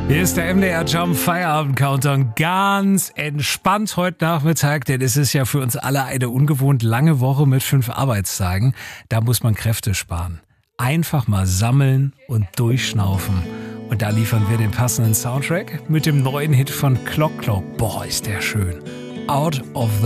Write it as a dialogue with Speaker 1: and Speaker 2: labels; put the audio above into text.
Speaker 1: Hier ist der MDR Jump Feierabend Countdown. Ganz entspannt heute Nachmittag, denn es ist ja für uns alle eine ungewohnt lange Woche mit 5 Arbeitstagen. Da muss man Kräfte sparen. Einfach mal sammeln und durchschnaufen. Und da liefern wir den passenden Soundtrack mit dem neuen Hit von Clock Clock. Boah, ist der schön. Out of the